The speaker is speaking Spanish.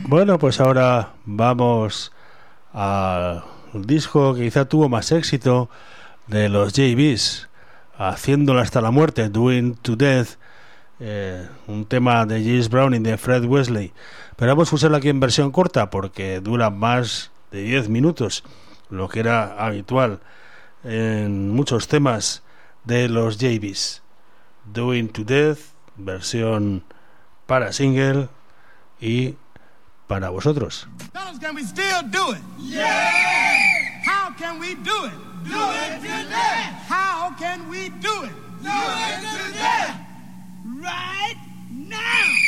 Bueno, pues ahora vamos al disco que quizá tuvo más éxito de los JBs, Haciéndolo hasta la muerte, Doing to Death, un tema de James Brown y de Fred Wesley. Pero vamos a usarlo aquí en versión corta porque dura más de 10 minutos, lo que era habitual en muchos temas de los JBs. Doing to Death, versión para single y para vosotros. Fellas, can we still do it? Yeah! How can we do it? Do it to death! How can we do it? Do it to death! Right now!